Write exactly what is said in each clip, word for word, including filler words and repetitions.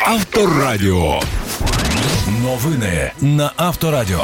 Авторадіо. Новини на Авторадіо.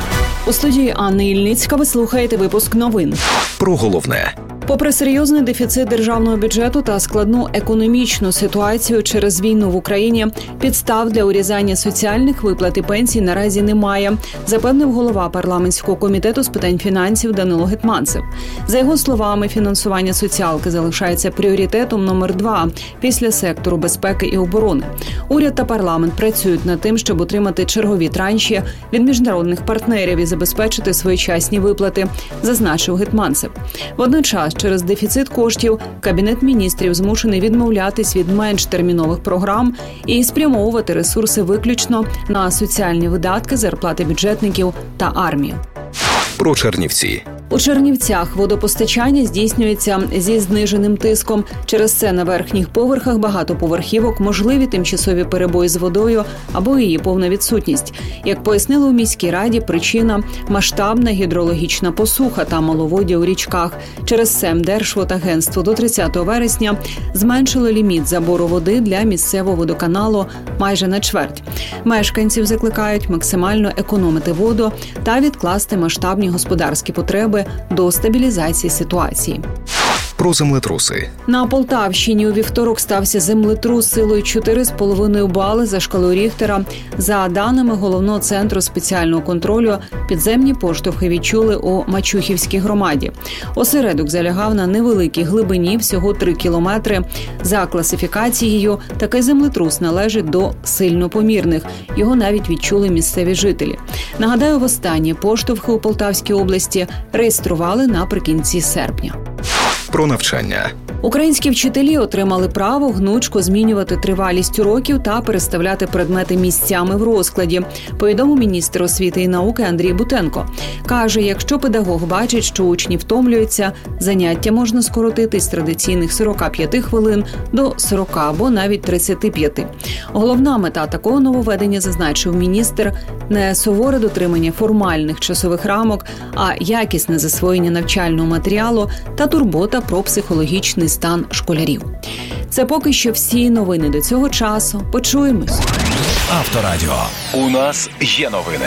У студії Анни Ільницька ви слухаєте випуск новин. Про головне. Попри серйозний дефіцит державного бюджету та складну економічну ситуацію через війну в Україні, підстав для урізання соціальних виплат і пенсій наразі немає, запевнив голова парламентського комітету з питань фінансів Данило Гетманцев. За його словами, фінансування соціалки залишається пріоритетом номер два після сектору безпеки і оборони. Уряд та парламент працюють над тим, щоб отримати чергові транші від міжнародних партнерів і забезпечити своєчасні виплати, зазначив Гетманцев. Водночас, через дефіцит коштів Кабінет міністрів змушений відмовлятись від менш термінових програм і спрямовувати ресурси виключно на соціальні видатки, зарплати бюджетників та армію. Про Чернівці. У Чернівцях водопостачання здійснюється зі зниженим тиском. Через це на верхніх поверхах багатоповерхівок можливі тимчасові перебої з водою або її повна відсутність. Як пояснили у міській раді, причина – масштабна гідрологічна посуха та маловоддя у річках. Через це Держводагентство до тридцятого вересня зменшило ліміт забору води для місцевого водоканалу майже на чверть. Мешканців закликають максимально економити воду та відкласти масштабні господарські потреби до стабілізації ситуації. Про землетруси. На Полтавщині у вівторок стався землетрус силою чотири з половиною бали за шкалою Ріхтера. За даними Головного центру спеціального контролю, підземні поштовхи відчули у Мачухівській громаді. Осередок залягав на невеликій глибині, всього три кілометри. За класифікацією, такий землетрус належить до сильнопомірних. Його навіть відчули місцеві жителі. Нагадаю, востаннє поштовхи у Полтавській області реєстрували наприкінці серпня. Про навчання. Українські вчителі отримали право гнучко змінювати тривалість уроків та переставляти предмети місцями в розкладі, повідомив міністр освіти і науки Андрій Бутенко. Каже, якщо педагог бачить, що учні втомлюються, заняття можна скоротити з традиційних сорок п'ять хвилин до сорок або навіть тридцять п'ять. Головна мета такого нововведення, зазначив міністр, не суворе дотримання формальних часових рамок, а якісне засвоєння навчального матеріалу та турбота про психологічний стан школярів. Це поки що всі новини до цього часу. Почуємось. Авторадіо. У нас є новини.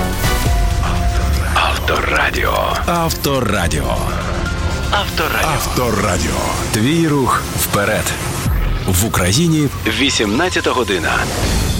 Авторадіо. Авторадіо. Авторадіо. Авторадіо. Твій рух вперед. В Україні вісімнадцята година.